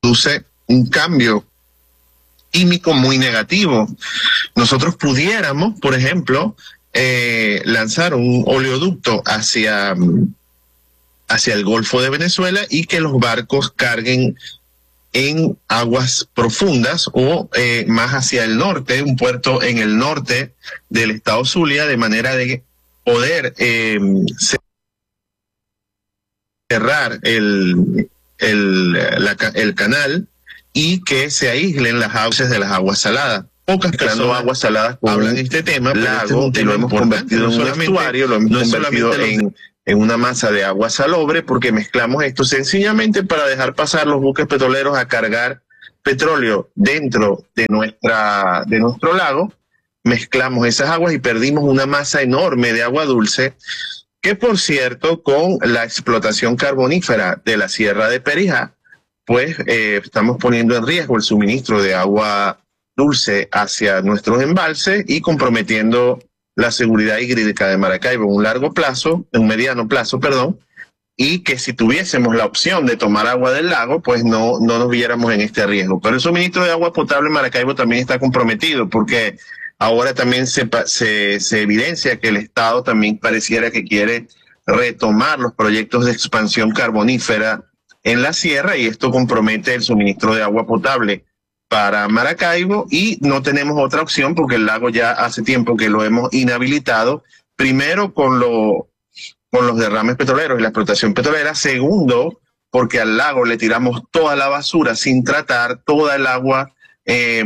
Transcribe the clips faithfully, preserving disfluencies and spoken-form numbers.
produce un cambio químico muy negativo. Nosotros pudiéramos, por ejemplo, eh, lanzar un oleoducto hacia, hacia el Golfo de Venezuela y que los barcos carguen en aguas profundas o eh, más hacia el norte, un puerto en el norte del estado Zulia, de manera de poder eh, cerrar el, el, la, el canal y que se aíslen las aguas de las aguas saladas. Pocas personas aguas saladas hablan de este tema, lago, este lo hemos convertido en un estuario, lo hemos no convertido en, en una masa de agua salobre, porque mezclamos esto sencillamente para dejar pasar los buques petroleros a cargar petróleo dentro de nuestra de nuestro lago. Mezclamos esas aguas y perdimos una masa enorme de agua dulce, que por cierto, con la explotación carbonífera de la Sierra de Perijá, pues eh, estamos poniendo en riesgo el suministro de agua dulce hacia nuestros embalses y comprometiendo la seguridad hídrica de Maracaibo en un largo plazo, en un mediano plazo, perdón, y que si tuviésemos la opción de tomar agua del lago, pues no, no nos viéramos en este riesgo. Pero el suministro de agua potable en Maracaibo también está comprometido, porque ahora también se, se, se evidencia que el Estado también pareciera que quiere retomar los proyectos de expansión carbonífera en la sierra, y esto compromete el suministro de agua potable para Maracaibo, y no tenemos otra opción porque el lago ya hace tiempo que lo hemos inhabilitado, primero con, lo, con los derrames petroleros y la explotación petrolera, segundo porque al lago le tiramos toda la basura sin tratar, toda el agua eh,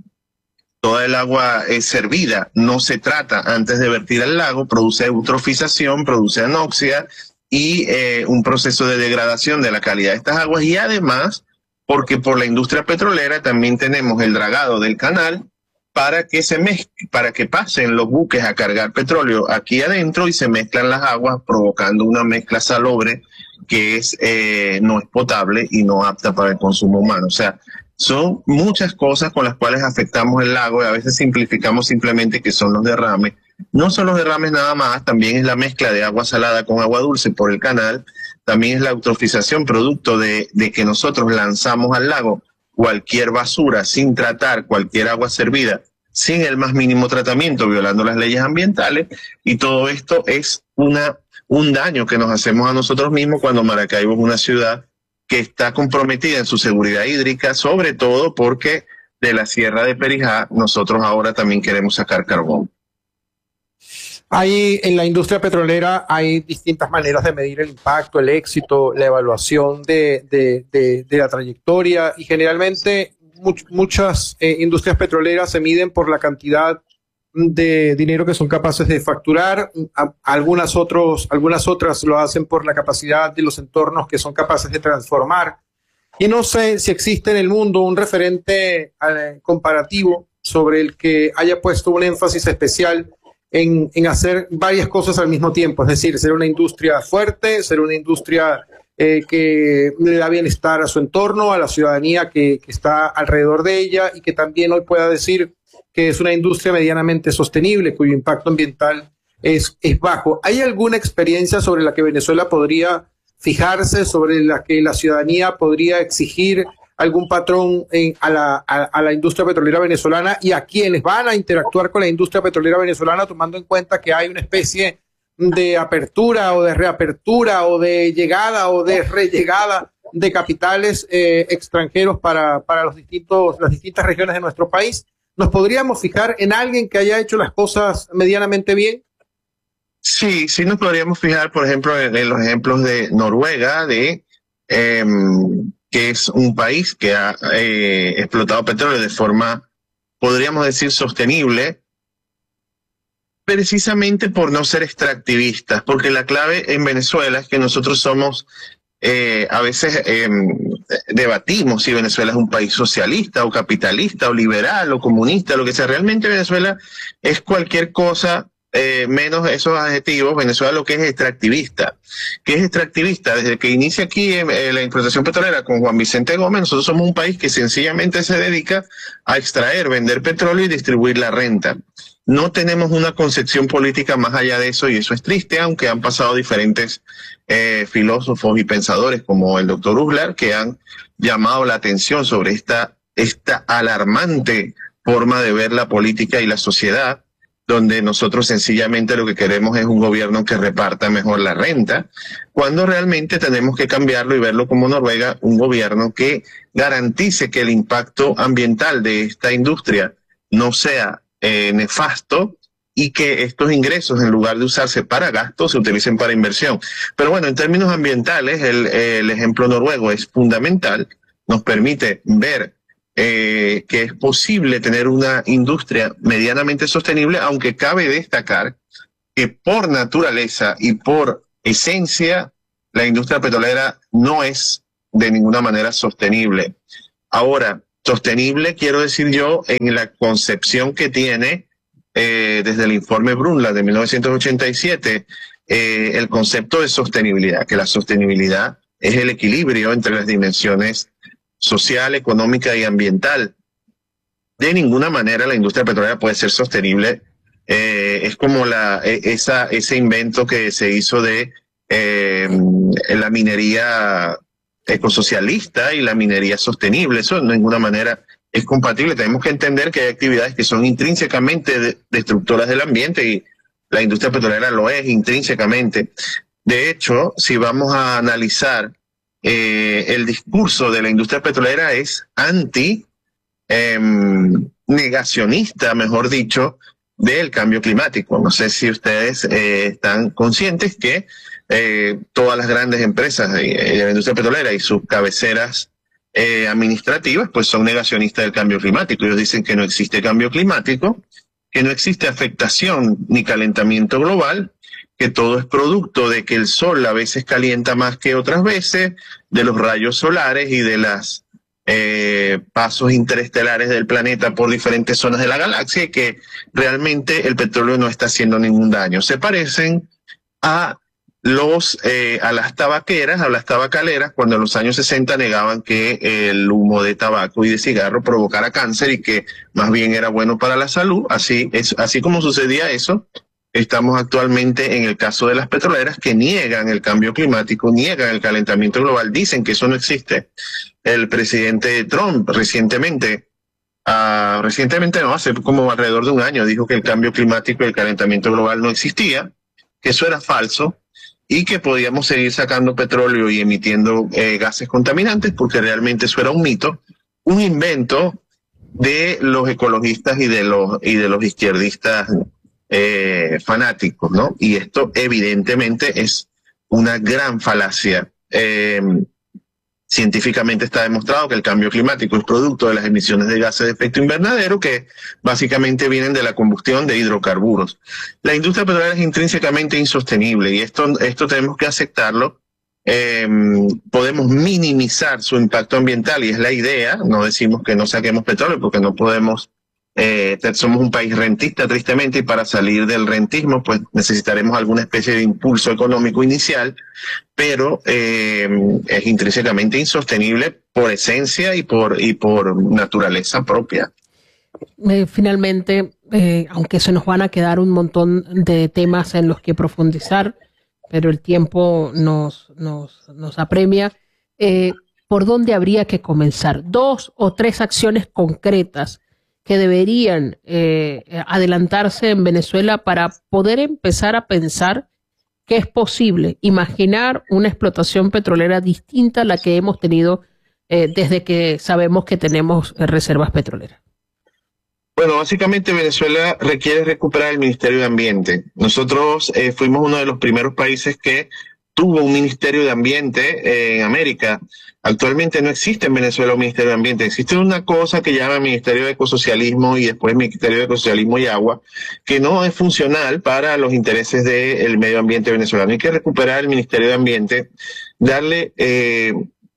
toda el agua es servida, no se trata antes de vertir al lago, produce eutrofización, produce anoxia y eh, un proceso de degradación de la calidad de estas aguas, y además porque por la industria petrolera también tenemos el dragado del canal para que se mezcle, para que pasen los buques a cargar petróleo aquí adentro y se mezclan las aguas, provocando una mezcla salobre que es eh, no es potable y no apta para el consumo humano. O sea, son muchas cosas con las cuales afectamos el lago, y a veces simplificamos simplemente que son los derrames. No son los derrames nada más, también es la mezcla de agua salada con agua dulce por el canal, también es la eutrofización producto de, de que nosotros lanzamos al lago cualquier basura sin tratar, cualquier agua servida, sin el más mínimo tratamiento, violando las leyes ambientales, y todo esto es una, un daño que nos hacemos a nosotros mismos cuando Maracaibo es una ciudad que está comprometida en su seguridad hídrica, sobre todo porque de la Sierra de Perijá nosotros ahora también queremos sacar carbón. Hay, en la industria petrolera hay distintas maneras de medir el impacto, el éxito, la evaluación de, de, de, de la trayectoria, y generalmente much, muchas eh, industrias petroleras se miden por la cantidad de dinero que son capaces de facturar. A, algunas, otros, algunas otras lo hacen por la capacidad de los entornos que son capaces de transformar. Y no sé si existe en el mundo un referente eh, comparativo sobre el que haya puesto un énfasis especial En, en hacer varias cosas al mismo tiempo, es decir, ser una industria fuerte, ser una industria eh, que le da bienestar a su entorno, a la ciudadanía que, que está alrededor de ella, y que también hoy pueda decir que es una industria medianamente sostenible, cuyo impacto ambiental es, es bajo. ¿Hay alguna experiencia sobre la que Venezuela podría fijarse, sobre la que la ciudadanía podría exigir algún patrón en, a, la, a, a la industria petrolera venezolana, y a quienes van a interactuar con la industria petrolera venezolana, tomando en cuenta que hay una especie de apertura o de reapertura o de llegada o de rellegada de capitales eh, extranjeros para, para los distintos, las distintas regiones de nuestro país? ¿Nos podríamos fijar en alguien que haya hecho las cosas medianamente bien? Sí, sí nos podríamos fijar, por ejemplo, en, en los ejemplos de Noruega, de eh, que es un país que ha eh, explotado petróleo de forma, podríamos decir, sostenible, precisamente por no ser extractivistas, porque la clave en Venezuela es que nosotros somos, eh, a veces eh, debatimos si Venezuela es un país socialista o capitalista o liberal o comunista, lo que sea. Realmente Venezuela es cualquier cosa Eh, menos esos adjetivos. Venezuela lo que es extractivista. ¿Qué es extractivista? Desde que inicia aquí eh, la explotación petrolera con Juan Vicente Gómez, nosotros somos un país que sencillamente se dedica a extraer, vender petróleo y distribuir la renta. no tenemos una concepción política más allá de eso, y eso es triste, aunque han pasado diferentes eh, filósofos y pensadores como el doctor Uslar, que han llamado la atención sobre esta, esta alarmante forma de ver la política y la sociedad, donde nosotros sencillamente lo que queremos es un gobierno que reparta mejor la renta, cuando realmente tenemos que cambiarlo y verlo como Noruega, un gobierno que garantice que el impacto ambiental de esta industria no sea eh, nefasto, y que estos ingresos, en lugar de usarse para gasto, se utilicen para inversión. Pero bueno, en términos ambientales, el, el ejemplo noruego es fundamental, nos permite ver Eh, que es posible tener una industria medianamente sostenible, aunque cabe destacar que por naturaleza y por esencia la industria petrolera no es de ninguna manera sostenible. Ahora, sostenible quiero decir yo en la concepción que tiene eh, desde el informe Brundtland de mil novecientos ochenta y siete eh, el concepto de sostenibilidad, que la sostenibilidad es el equilibrio entre las dimensiones social, económica y ambiental. De ninguna manera la industria petrolera puede ser sostenible. Eh, es como la, esa, ese invento que se hizo de eh, la minería ecosocialista y la minería sostenible. Eso de ninguna manera es compatible. Tenemos que entender que hay actividades que son intrínsecamente de, destructoras del ambiente, y la industria petrolera lo es intrínsecamente. De hecho, si vamos a analizar Eh, el discurso de la industria petrolera es anti, eh, negacionista, mejor dicho, del cambio climático. No sé si ustedes eh, están conscientes que eh, todas las grandes empresas de, de la industria petrolera y sus cabeceras eh, administrativas pues son negacionistas del cambio climático. Ellos dicen que no existe cambio climático, que no existe afectación ni calentamiento global, que todo es producto de que el sol a veces calienta más que otras veces, de los rayos solares y de los eh, pasos interestelares del planeta por diferentes zonas de la galaxia, y que realmente el petróleo no está haciendo ningún daño. Se parecen a los eh, a las tabaqueras, a las tabacaleras, cuando en los años sesenta negaban que el humo de tabaco y de cigarro provocara cáncer y que más bien era bueno para la salud. Así es, así como sucedía eso, estamos actualmente en el caso de las petroleras, que niegan el cambio climático, niegan el calentamiento global, dicen que eso no existe. El presidente Trump recientemente, uh, recientemente no, hace como alrededor de un año, dijo que el cambio climático y el calentamiento global no existía, que eso era falso, y que podíamos seguir sacando petróleo y emitiendo eh, gases contaminantes, porque realmente eso era un mito, un invento de los ecologistas y de los, y de los izquierdistas Eh, fanáticos, ¿no? Y esto evidentemente es una gran falacia. Eh, científicamente está demostrado que el cambio climático es producto de las emisiones de gases de efecto invernadero, que básicamente vienen de la combustión de hidrocarburos. La industria petrolera es intrínsecamente insostenible, y esto, esto tenemos que aceptarlo. Eh, podemos minimizar su impacto ambiental, y es la idea. No decimos que no saquemos petróleo, porque no podemos. Eh, somos un país rentista, tristemente, y para salir del rentismo pues necesitaremos alguna especie de impulso económico inicial, pero eh, es intrínsecamente insostenible por esencia y por, y por naturaleza propia. Eh, finalmente, eh, aunque se nos van a quedar un montón de temas en los que profundizar, pero el tiempo nos, nos, nos apremia, eh, ¿por dónde habría que comenzar? Dos o tres acciones concretas que deberían eh, adelantarse en Venezuela para poder empezar a pensar que es posible imaginar una explotación petrolera distinta a la que hemos tenido eh, desde que sabemos que tenemos eh, reservas petroleras. Bueno, básicamente Venezuela requiere recuperar el Ministerio de Ambiente. Nosotros eh, fuimos uno de los primeros países que tuvo un Ministerio de Ambiente eh, en América. Actualmente no existe en Venezuela un Ministerio de Ambiente. Existe una cosa que llama Ministerio de Ecosocialismo y después Ministerio de Ecosocialismo y Agua, que no es funcional para los intereses del medio ambiente venezolano. Hay que recuperar el Ministerio de Ambiente, darle eh,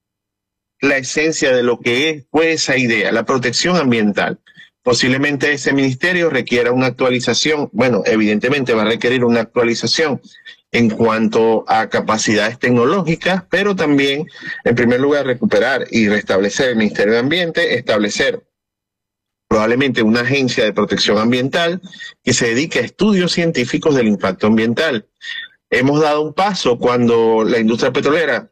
la esencia de lo que es, fue esa idea, la protección ambiental. Posiblemente ese ministerio requiera una actualización. Bueno, evidentemente va a requerir una actualización en cuanto a capacidades tecnológicas, pero también, en primer lugar, recuperar y restablecer el Ministerio de Ambiente, establecer probablemente una agencia de protección ambiental que se dedique a estudios científicos del impacto ambiental. Hemos dado un paso cuando la industria petrolera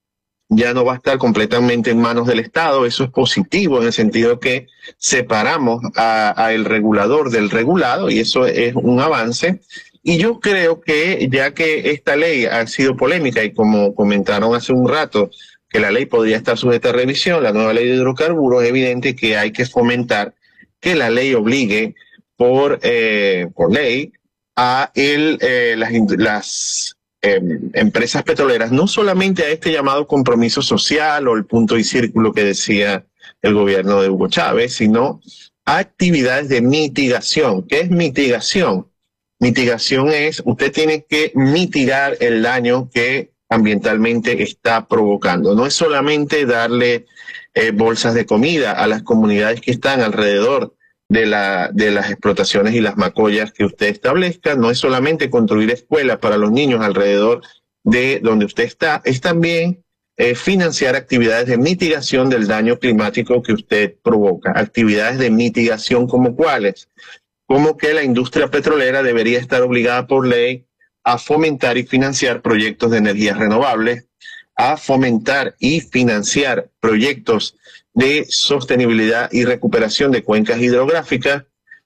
ya no va a estar completamente en manos del Estado. Eso es positivo en el sentido que separamos a, a el regulador del regulado, y eso es un avance. Y yo creo que ya que esta ley ha sido polémica, y como comentaron hace un rato, que la ley podría estar sujeta a revisión, la nueva ley de hidrocarburos, es evidente que hay que fomentar que la ley obligue por, eh, por ley a el, eh, las, las eh, empresas petroleras, no solamente a este llamado compromiso social o el punto y círculo que decía el gobierno de Hugo Chávez, sino a actividades de mitigación. ¿Qué es mitigación? Mitigación es, usted tiene que mitigar el daño que ambientalmente está provocando. No es solamente darle eh, bolsas de comida a las comunidades que están alrededor de, la, de las explotaciones y las macollas que usted establezca, no es solamente construir escuelas para los niños alrededor de donde usted está, es también eh, financiar actividades de mitigación del daño climático que usted provoca. Actividades de mitigación como cuáles, como que la industria petrolera debería estar obligada por ley a fomentar y financiar proyectos de energías renovables, a fomentar y financiar proyectos de sostenibilidad y recuperación de cuencas hidrográficas,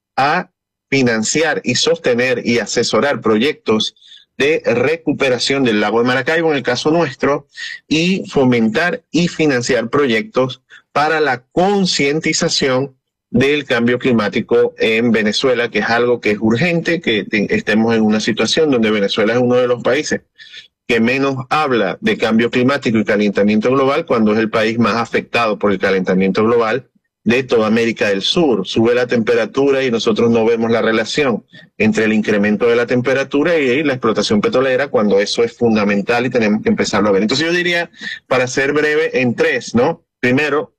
a financiar y sostener y asesorar proyectos de recuperación del lago de Maracaibo, en el caso nuestro, y fomentar y financiar proyectos para la concientización del cambio climático en Venezuela, que es algo que es urgente, que estemos en una situación donde Venezuela es uno de los países que menos habla de cambio climático y calentamiento global, cuando es el país más afectado por el calentamiento global de toda América del Sur. Sube la temperatura y nosotros no vemos la relación entre el incremento de la temperatura y la explotación petrolera, cuando eso es fundamental y tenemos que empezarlo a ver. Entonces yo diría, para ser breve, en tres, ¿no? Primero,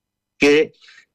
que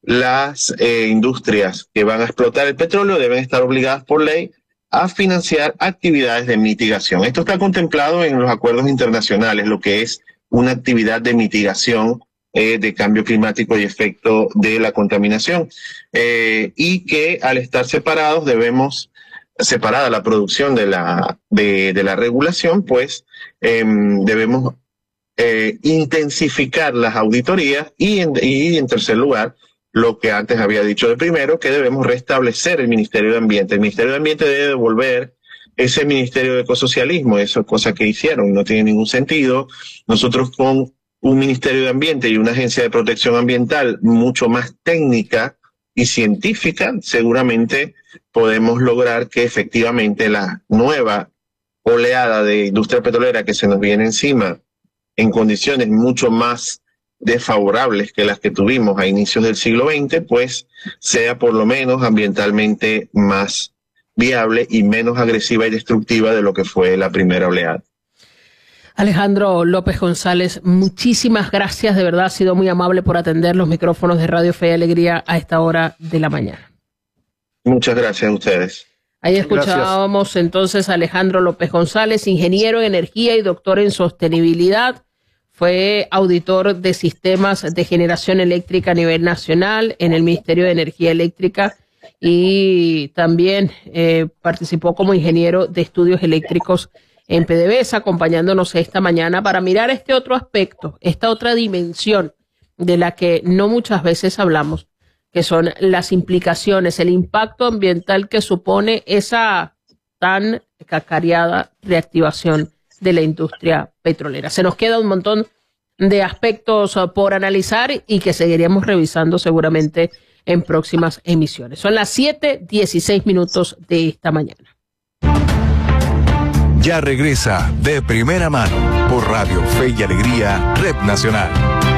las eh, industrias que van a explotar el petróleo deben estar obligadas por ley a financiar actividades de mitigación. Esto está contemplado en los acuerdos internacionales, lo que es una actividad de mitigación eh, de cambio climático y efecto de la contaminación. Eh, y que al estar separados debemos, separada la producción de la, de, de la regulación, pues eh, debemos eh, intensificar las auditorías y en, y en tercer lugar, lo que antes había dicho de primero, que debemos restablecer el Ministerio de Ambiente. El Ministerio de Ambiente debe devolver ese Ministerio de Ecosocialismo, esa cosa que hicieron, no tiene ningún sentido. Nosotros con un Ministerio de Ambiente y una agencia de protección ambiental mucho más técnica y científica, seguramente podemos lograr que efectivamente la nueva oleada de industria petrolera que se nos viene encima en condiciones mucho más desfavorables que las que tuvimos a inicios del siglo veinte, pues sea por lo menos ambientalmente más viable y menos agresiva y destructiva de lo que fue la primera oleada. Alejandro López González, muchísimas gracias, de verdad ha sido muy amable por atender los micrófonos de Radio Fe y Alegría a esta hora de la mañana. Muchas gracias a ustedes. Ahí escuchábamos gracias. Entonces a Alejandro López González, ingeniero en energía y doctor en sostenibilidad. Fue auditor de sistemas de generación eléctrica a nivel nacional en el Ministerio de Energía Eléctrica y también eh, participó como ingeniero de estudios eléctricos en PDVSA, acompañándonos esta mañana para mirar este otro aspecto, esta otra dimensión de la que no muchas veces hablamos, que son las implicaciones, el impacto ambiental que supone esa tan cacareada reactivación de la industria petrolera. Se nos queda un montón de aspectos por analizar y que seguiremos revisando seguramente en próximas emisiones. Son las siete dieciséis minutos de esta mañana. Ya regresa De Primera Mano por Radio Fe y Alegría, Red Nacional.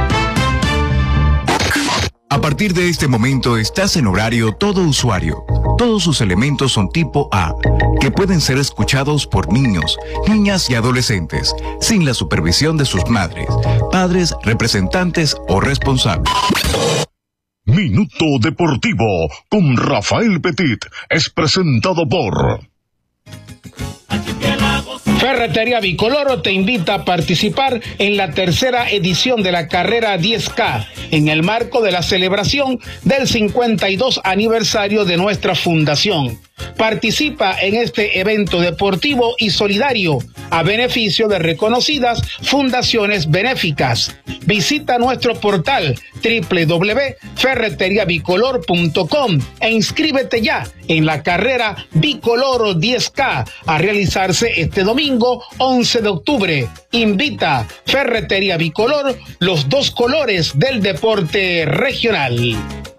A partir de este momento estás en horario todo usuario. Todos sus elementos son tipo A, que pueden ser escuchados por niños, niñas y adolescentes, sin la supervisión de sus madres, padres, representantes o responsables. Minuto Deportivo con Rafael Petit es presentado por... Aquí que la Ferretería Bicoloro te invita a participar en la tercera edición de la carrera diez K en el marco de la celebración del cincuenta y dos aniversario de nuestra fundación. Participa en este evento deportivo y solidario a beneficio de reconocidas fundaciones benéficas. Visita nuestro portal doble u doble u doble u punto ferretería bicolor punto com e inscríbete ya en la carrera Bicoloro diez K a realizarse este domingo once de octubre. Invita Ferretería Bicolor, los dos colores del deporte regional.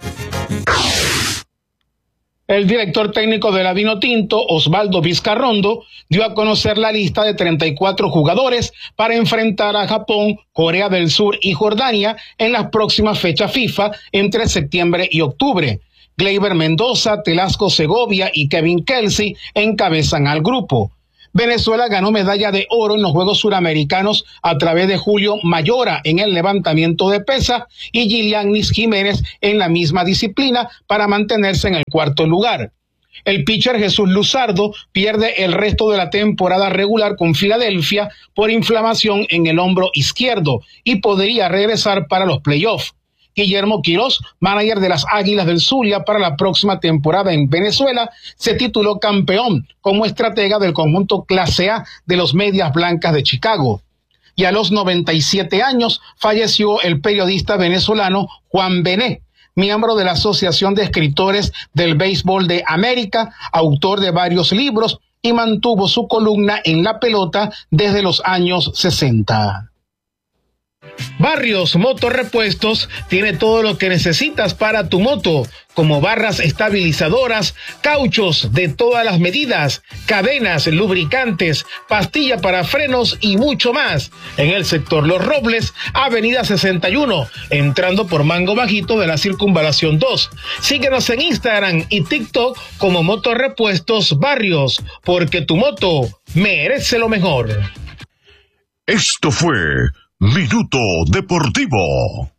El director técnico de la Vinotinto, Osvaldo Vizcarrondo, dio a conocer la lista de treinta y cuatro jugadores para enfrentar a Japón, Corea del Sur y Jordania en las próximas fechas FIFA entre septiembre y octubre. Gleyber Mendoza, Telasco Segovia y Kevin Kelsey encabezan al grupo. Venezuela ganó medalla de oro en los Juegos Suramericanos a través de Julio Mayora en el levantamiento de pesa y Gilianis Jiménez en la misma disciplina para mantenerse en el cuarto lugar. El pitcher Jesús Luzardo pierde el resto de la temporada regular con Filadelfia por inflamación en el hombro izquierdo y podría regresar para los playoffs. Guillermo Quirós, manager de las Águilas del Zulia para la próxima temporada en Venezuela, se tituló campeón como estratega del conjunto Clase A de los Medias Blancas de Chicago. Y a los noventa y siete años falleció el periodista venezolano Juan Bené, miembro de la Asociación de Escritores del Béisbol de América, autor de varios libros y mantuvo su columna en La Pelota desde los años sesenta. Barrios Motorrepuestos tiene todo lo que necesitas para tu moto, como barras estabilizadoras, cauchos de todas las medidas, cadenas, lubricantes, pastilla para frenos y mucho más. En el sector Los Robles, avenida sesenta y uno, entrando por Mango Bajito de la Circunvalación dos. Síguenos en Instagram y TikTok como Motorrepuestos Barrios, porque tu moto merece lo mejor. Esto fue Minuto Deportivo.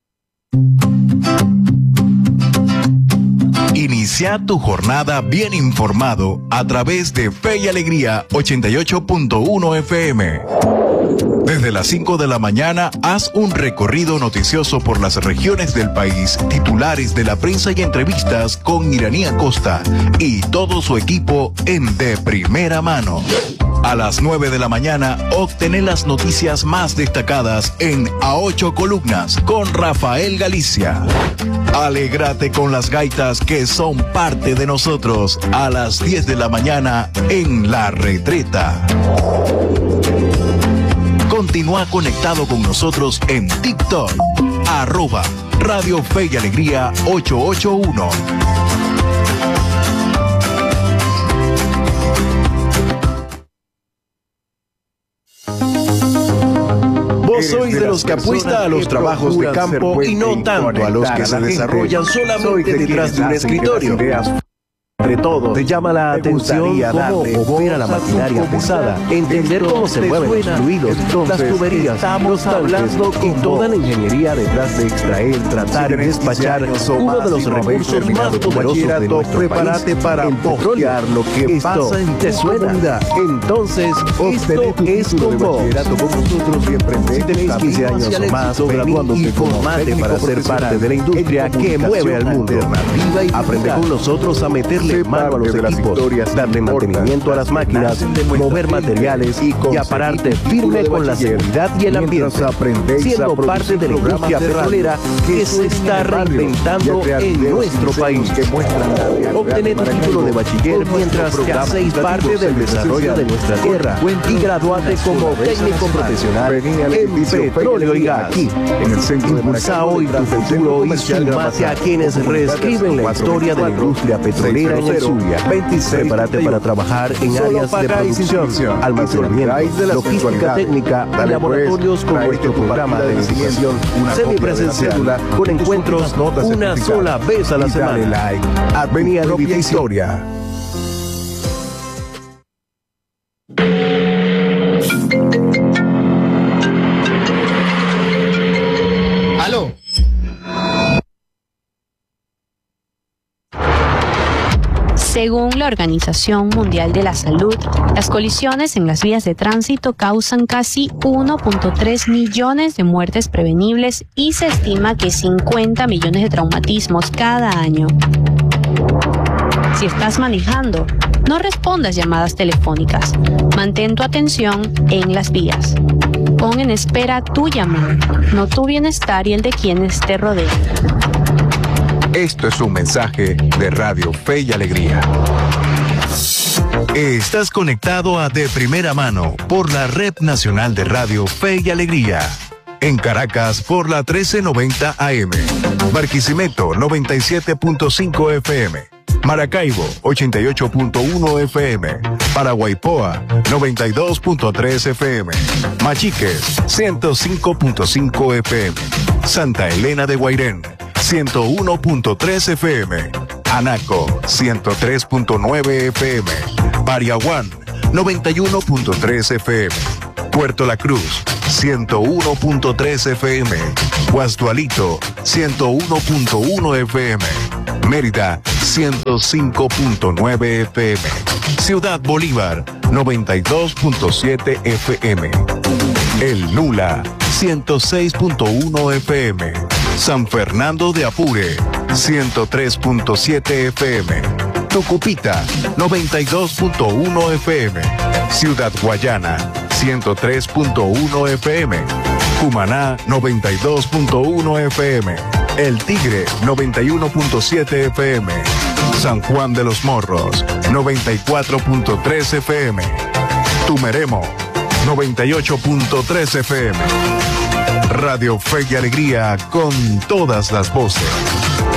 Inicia tu jornada bien informado a través de Fe y Alegría ochenta y ocho punto uno F M. Desde las cinco de la mañana, haz un recorrido noticioso por las regiones del país, titulares de la prensa y entrevistas con Iranía Costa y todo su equipo en De Primera Mano. A las nueve de la mañana, obtener las noticias más destacadas en A Ocho Columnas con Rafael Galicia. Alégrate con las gaitas que son parte de nosotros a las diez de la mañana en La Retreta. Continúa conectado con nosotros en TikTok, arroba Radio Fe y Alegría ochocientos ochenta y uno. Vos sois de los que apuesta a los trabajos de campo y no tanto a los que se desarrollan solamente detrás de un escritorio. Entre todos, te llama la atención cómo opera la maquinaria pesada, entender cómo se mueven los fluidos, las tuberías, los hablando y toda la ingeniería detrás de extraer, tratar y despachar uno de los recursos más poderosos de nuestro país, para el petróleo. Lo que esto te suena. Entonces, esto es con vos. Si tenéis quince años o más, vení y formate para ser parte de la industria que mueve al mundo. Aprende con nosotros a meterle mano a los equipos, darle mantenimiento a las máquinas, mover materiales y a pararte firme con la seguridad y el ambiente, siendo parte de la industria petrolera que se está reinventando en nuestro país. Obtener tu título de bachiller mientras que hacéis parte del desarrollo de nuestra tierra y graduate como técnico profesional en petróleo y gas. Impulsa hoy tu futuro y sumate a quienes reescriben la historia de la industria petrolera en el Zulia. Prepárate para trabajar en áreas de producción, almacenamiento, logística técnica y laboratorios con nuestro programa de educación semipresencial con encuentros una sola vez a la semana. Avenida Propia Historia. Aló. Según la Organización Mundial de la Salud, las colisiones en las vías de tránsito causan casi uno punto tres millones de muertes prevenibles y se estima que cincuenta millones de traumatismos cada año. Si estás manejando, no respondas llamadas telefónicas. Mantén tu atención en las vías. Pon en espera tu llamada, no tu bienestar y el de quienes te rodean. Esto es un mensaje de Radio Fe y Alegría. Estás conectado a De Primera Mano por la Red Nacional de Radio Fe y Alegría. En Caracas por la trece noventa A M. Barquisimeto noventa y siete punto cinco F M. Maracaibo ochenta y ocho punto uno F M. Paraguaypoa noventa y dos punto tres F M. Machiques ciento cinco punto cinco F M. Santa Elena de Guairén ciento uno punto tres F M. Anaco ciento tres punto nueve F M. Pariaguán noventa y uno punto tres F M. Puerto La Cruz ciento uno punto tres F M. Guasdualito ciento uno punto uno F M. Mérida ciento cinco punto nueve F M. Ciudad Bolívar noventa y dos punto siete F M. El Nula ciento seis punto uno F M. San Fernando de Apure ciento tres punto siete F M. Tucupita noventa y dos punto uno F M. Ciudad Guayana ciento tres punto uno F M. Cumaná noventa y dos punto uno F M. El Tigre noventa y uno punto siete F M. San Juan de los Morros noventa y cuatro punto tres F M. Tumeremo noventa y ocho punto tres F M. Radio Fe y Alegría con todas las voces.